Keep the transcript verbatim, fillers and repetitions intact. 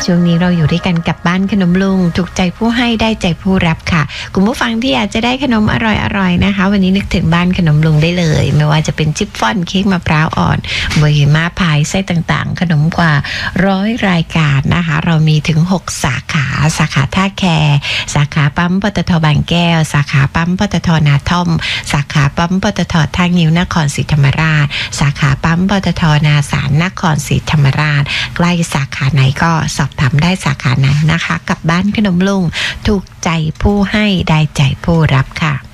ช่วงนี้เราอยู่ด้วยกันกับบ้านขนมลุงถูกใจผู้ให้ได้ใจผู้รับค่ะคุณผู้ฟังที่อยากจะได้ขนมอร่อยๆนะคะวันนี้นึกถึงบ้านขนมลุงได้เลยไม่ว่าจะเป็นชิฟฟ่อนเค้กมะพร้าวอ่อนเบอร์หิมะพายไส้ต่างๆขนมกว่าร้อยรายการนะคะเรามีถึงหกสาขาสาขาท่าแคสาขาปั๊มปตท.บางแก้วสาขาปั๊มปตท.นาท่อมสาขาปั๊มปตท.ท่างิ้วนครศรีธรรมราชสาขาปั๊มปตท.นาสารนครศรีธรรมราชใกล้สาขาไหนก็สอบถามได้สาขานั้นนะคะกับบ้านขนมลุงถูกใจผู้ให้ได้ใจผู้รับค่ะ